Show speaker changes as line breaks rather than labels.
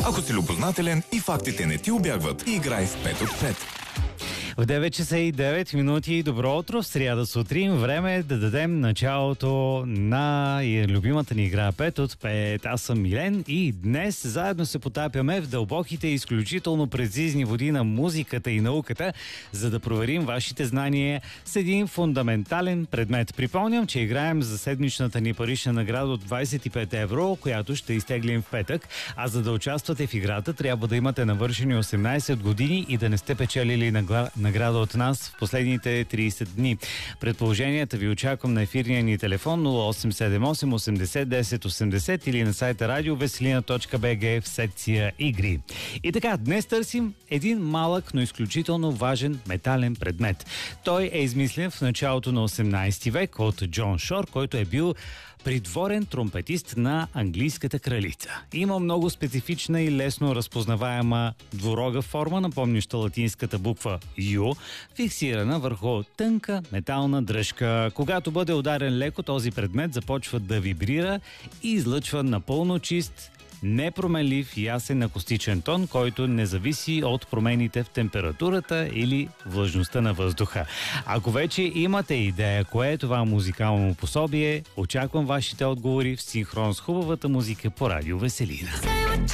Ако си любознателен и фактите не ти убягват, играй в 5 от 5.
В 9 часа и 9 минути. Добро утро в сряда сутрин. Време е да дадем началото на любимата ни игра 5 от 5. Аз съм Милен и днес заедно се потапяме в дълбоките и изключително прецизни води на музиката и науката, за да проверим вашите знания с един фундаментален предмет. Припомням, че играем за седмичната ни парична награда от 25 евро, която ще изтеглим в петък. А за да участвате в играта, трябва да имате навършени 18 години и да не сте печелили награда от нас в последните 30 дни. Предположенията ви очаквам на ефирния ни телефон 0878 80 10 80 или на сайта radioveselina.bg в секция игри. И така, днес търсим един малък, но изключително важен метален предмет. Той е измислен в началото на 18 век от Джон Шор, който е бил придворен тромпетист на английската кралица. Има много специфична и лесно разпознаваема дворога форма, напомняща латинската буква U, фиксирана върху тънка метална дръжка. Когато бъде ударен леко, този предмет започва да вибрира и излъчва напълно чист, непроменлив, ясен акустичен тон, който не зависи от промените в температурата или влажността на въздуха. Ако вече имате идея кое е това музикално пособие, очаквам вашите отговори в синхрон с хубавата музика по Радио Веселина.